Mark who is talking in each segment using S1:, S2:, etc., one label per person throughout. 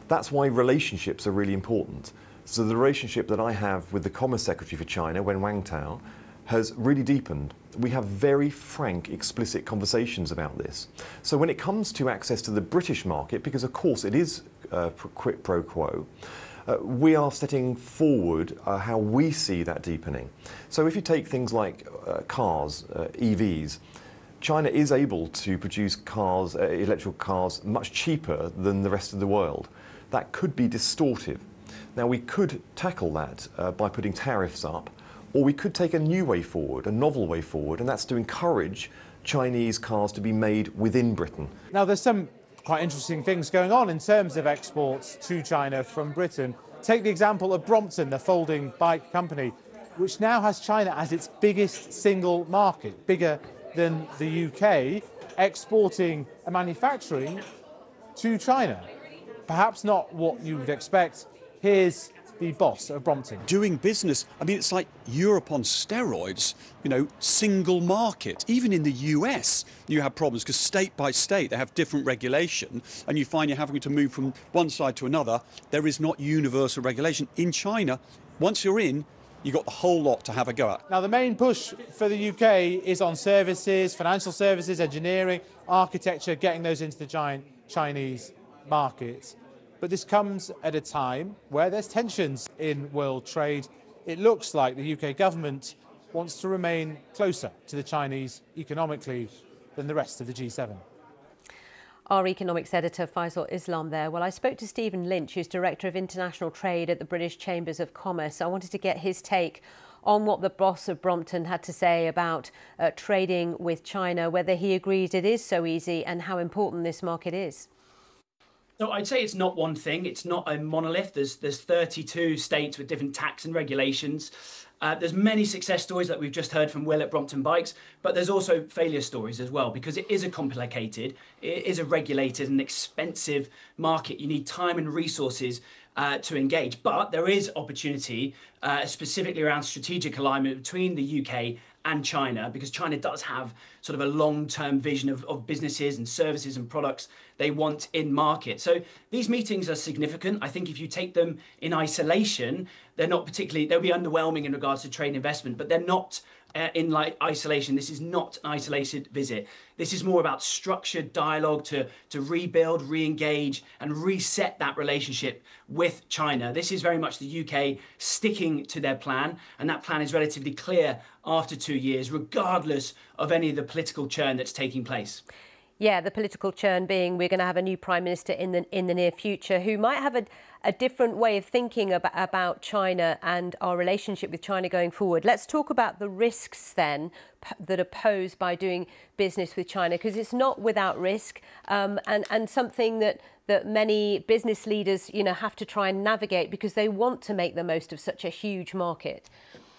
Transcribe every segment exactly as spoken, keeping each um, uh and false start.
S1: That's why relationships are really important. So the relationship that I have with the Commerce Secretary for China, Wen Wangtao, has really deepened. We have very frank, explicit conversations about this. So when it comes to access to the British market, because of course it is uh, quid pro quo, uh, we are setting forward uh, how we see that deepening. So if you take things like uh, cars, uh, E Vs, China is able to produce cars, uh, electrical cars, much cheaper than the rest of the world. That could be distortive. Now we could tackle that uh, by putting tariffs up, or we could take a new way forward, a novel way forward, and that's to encourage Chinese cars to be made within Britain.
S2: Now, there's some quite interesting things going on in terms of exports to China from Britain. Take the example of Brompton, the folding bike company, which now has China as its biggest single market, bigger than the U K, exporting and manufacturing to China. Perhaps not what you would expect. Here's the boss of Brompton.
S3: Doing business, I mean, it's like Europe on steroids, you know, single market. Even in the U S, you have problems because state by state, they have different regulation, and you find you're having to move from one side to another. There is not universal regulation. In China, once you're in, you've got the whole lot to have a go at.
S2: Now, the main push for the U K is on services, financial services, engineering, architecture, getting those into the giant Chinese market. But this comes at a time where there's tensions in world trade. It looks like the U K government wants to remain closer to the Chinese economically than the rest of the G seven.
S4: Our economics editor, Faisal Islam there. Well, I spoke to Stephen Lynch, who's Director of International Trade at the British Chambers of Commerce. I wanted to get his take on what the boss of Brompton had to say about uh, trading with China, whether he agrees it is so easy and how important this market is.
S5: So I'd say it's not one thing. It's not a monolith. There's there's thirty-two states with different tax and regulations. Uh, there's many success stories that we've just heard from Will at Brompton Bikes, but there's also failure stories as well, because it is a complicated, it is a regulated and expensive market. You need time and resources uh, to engage, but there is opportunity uh, specifically around strategic alignment between the U K and China, because China does have sort of a long-term vision of, of businesses and services and products they want in market. So these meetings are significant. I think if you take them in isolation, they're not particularly, they'll be underwhelming in regards to trade investment, but they're not uh, in like isolation. This is not an isolated visit. This is more about structured dialogue to, to rebuild, re-engage and reset that relationship with China. This is very much the U K sticking to their plan, and that plan is relatively clear after two years, regardless of any of the political churn that's taking place.
S4: Yeah, the political churn being we're going to have a new Prime Minister in the in the near future who might have a, a different way of thinking about, about China and our relationship with China going forward. Let's talk about the risks then that are posed by doing business with China, because it's not without risk um, and, and something that, that many business leaders, you know, have to try and navigate because they want to make the most of such a huge market.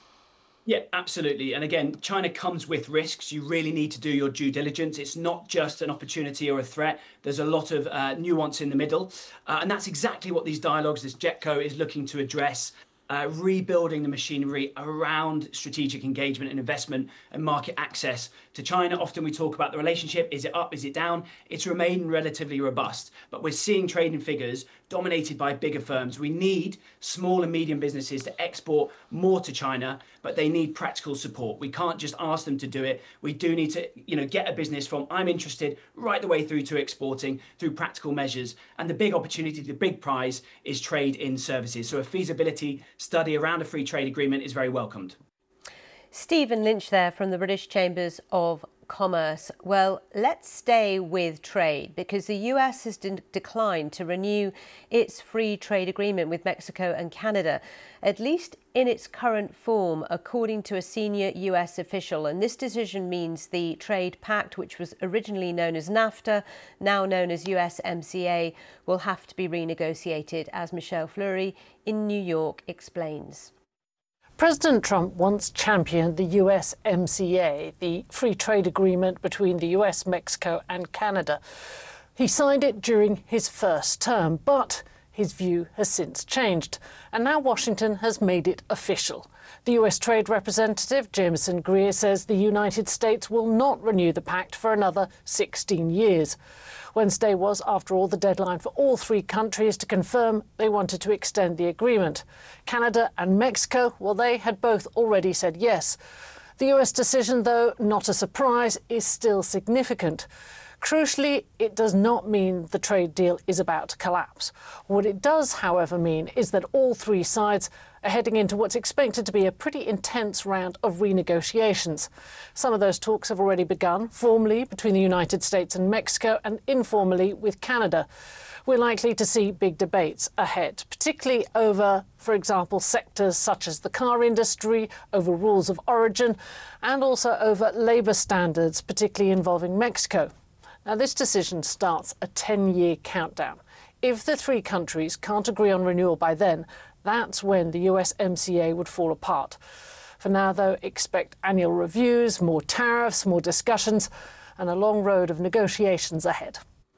S5: Yeah, absolutely. And again, China comes with risks. You really need to do your due diligence. It's not just an opportunity or a threat. There's a lot of uh, nuance in the middle. Uh, and that's exactly what these dialogues, this JETCO is looking to address. Uh, rebuilding the machinery around strategic engagement and investment and market access to China. Often we talk about the relationship. Is it up? Is it down? It's remained relatively robust, but we're seeing trading figures dominated by bigger firms. We need small and medium businesses to export more to China, but they need practical support. We can't just ask them to do it. We do need to, you know, get a business from I'm interested right the way through to exporting through practical measures. And the big opportunity, the big prize is trade in services. So a feasibility study around a free trade agreement is very welcomed.
S4: Stephen Lynch there from the British Chambers of Commerce. Well, let's stay with trade because the U S has de- declined to renew its free trade agreement with Mexico and Canada, at least in its current form, according to a senior U S official. And this decision means the trade pact, which was originally known as NAFTA, now known as U S M C A, will have to be renegotiated, as Michelle Fleury in New York explains.
S6: President Trump once championed the U S M C A, the free trade agreement between the U S, Mexico and Canada. He signed it during his first term, but His view has since changed, and now Washington has made it official. The U S Trade Representative, Jameson Greer, says the United States will not renew the pact for another sixteen years. Wednesday was, after all, the deadline for all three countries to confirm they wanted to extend the agreement. Canada and Mexico, well, they had both already said yes. The U S decision, though not a surprise, is still significant. Crucially, it does not mean the trade deal is about to collapse. What it does, however, mean is that all three sides are heading into what's expected to be a pretty intense round of renegotiations. Some of those talks have already begun, formally between the United States and Mexico and informally with Canada. We're likely to see big debates ahead, particularly over, for example, sectors such as the car industry, over rules of origin, and also over labour standards, particularly involving Mexico. Now, this decision starts a ten-year countdown. If the three countries can't agree on renewal by then, that's when the U S M C A would fall apart. For now, though, expect annual reviews, more tariffs, more discussions, and a long road of negotiations ahead.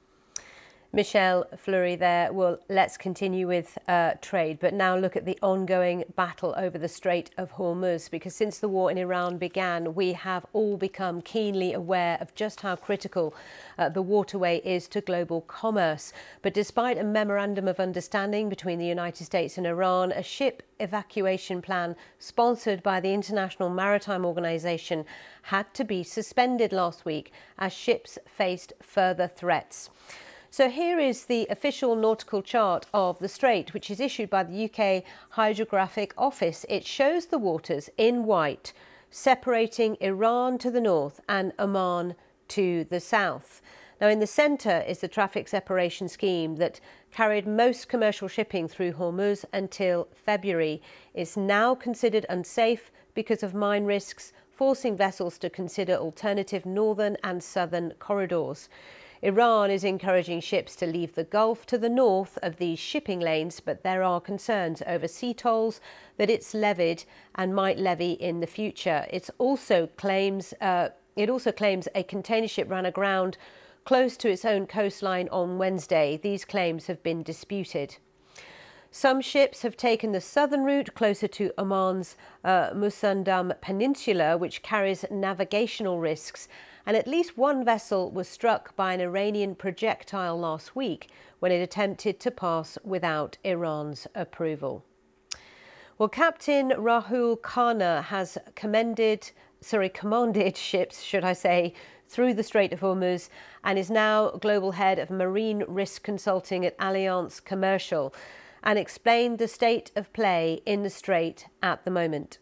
S4: Michelle Fleury there. Well, let's continue with uh, trade, but now look at the ongoing battle over the Strait of Hormuz, because since the war in Iran began, we have all become keenly aware of just how critical uh, the waterway is to global commerce. But despite a memorandum of understanding between the United States and Iran, a ship evacuation plan sponsored by the International Maritime Organization had to be suspended last week as ships faced further threats. So here is the official nautical chart of the Strait, which is issued by the U K Hydrographic Office. It shows the waters in white, separating Iran to the north and Oman to the south. Now, in the centre is the traffic separation scheme that carried most commercial shipping through Hormuz until February. It's now considered unsafe because of mine risks, forcing vessels to consider alternative northern and southern corridors. Iran is encouraging ships to leave the Gulf to the north of these shipping lanes, but there are concerns over sea tolls that it's levied and might levy in the future. It also claims uh, it also claims a container ship ran aground close to its own coastline on Wednesday. These claims have been disputed. Some ships have taken the southern route closer to Oman's uh, Musandam Peninsula, which carries navigational risks. And at least one vessel was struck by an Iranian projectile last week when it attempted to pass without Iran's approval. Well, Captain Rahul Khanna has commended, sorry, commanded ships, should I say, through the Strait of Hormuz and is now global head of marine risk consulting at Allianz Commercial, and explained the state of play in the Strait at the moment.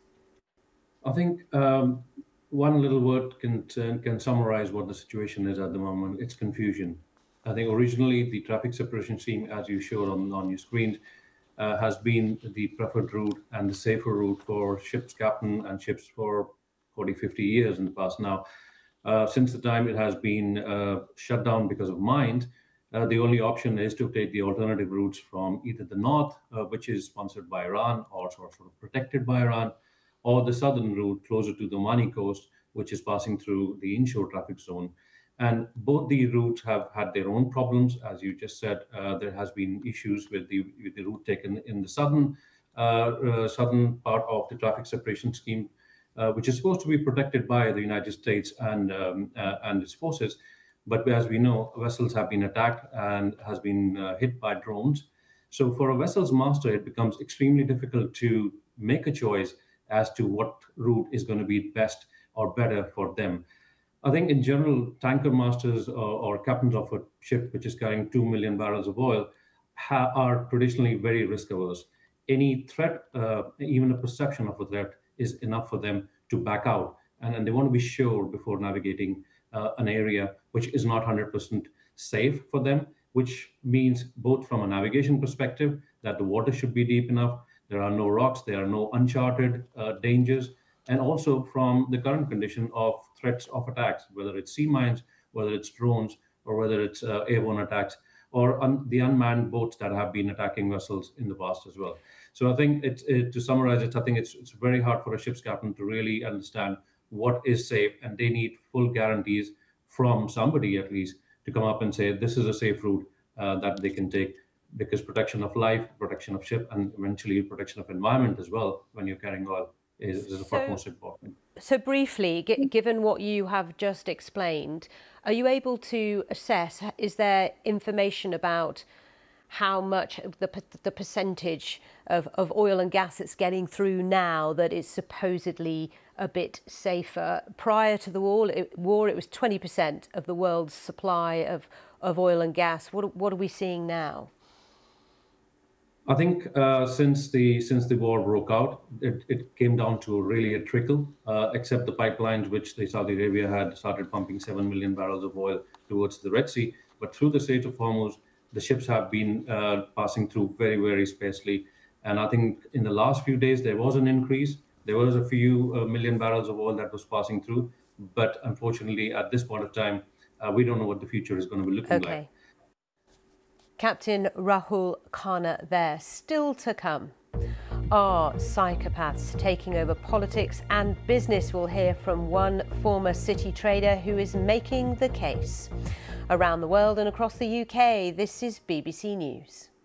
S7: I think um, one little word can can summarize what the situation is at the moment. It's confusion. I think originally the traffic separation scheme, as you showed on, on your screen, uh, has been the preferred route and the safer route for ships captain and ships for forty, fifty years in the past. Now, uh, since the time it has been uh, shut down because of mines, uh, the only option is to take the alternative routes from either the north, uh, which is sponsored by Iran or sort of protected by Iran, or the southern route closer to the Omani coast, which is passing through the inshore traffic zone. And both the routes have had their own problems. As you just said, uh, there has been issues with the, with the route taken in the southern, uh, uh, southern part of the traffic separation scheme, uh, which is supposed to be protected by the United States and, um, uh, and its forces. But as we know, vessels have been attacked and has been uh, hit by drones. So for a vessel's master, it becomes extremely difficult to make a choice as to what route is going to be best or better for them. I think in general, tanker masters or, or captains of a ship which is carrying two million barrels of oil ha- are traditionally very risk averse. Any threat, uh, even a perception of a threat, is enough for them to back out. And, and they want to be sure before navigating uh, an area which is not one hundred percent safe for them, which means both from a navigation perspective, that the water should be deep enough, there are no rocks, there are no uncharted uh, dangers, and also from the current condition of threats of attacks, whether it's sea mines, whether it's drones, or whether it's uh, airborne attacks, or un- the unmanned boats that have been attacking vessels in the past as well. So I think, it's, it, to summarize it, I think it's, it's very hard for a ship's captain to really understand what is safe, and they need full guarantees from somebody at least to come up and say, this is a safe route uh, that they can take. because protection of life, protection of ship, and eventually protection of environment as well when you're carrying oil is, is
S4: So-
S7: the most important.
S4: So briefly, g- given what you have just explained, are you able to assess, is there information about how much of the, p- the percentage of, of oil and gas that's getting through now that is supposedly a bit safer? Prior to the war, it, war, it was twenty percent of the world's supply of, of oil and gas. What, what are we seeing now?
S7: I think uh, since the since the war broke out, it, it came down to really a trickle, uh, except the pipelines which the Saudi Arabia had started pumping seven million barrels of oil towards the Red Sea. But through the Strait of Hormuz, the ships have been uh, passing through very, very sparsely. And I think in the last few days, there was an increase. There was a few uh, million barrels of oil that was passing through. But unfortunately, at this point of time, uh, we don't know what the future is going to be looking
S4: Okay.
S7: like.
S4: Captain Rahul Khanna there. Still to come. Are psychopaths taking over politics and business? We'll hear from one former city trader who is making the case. Around the world and across the U K, this is B B C News.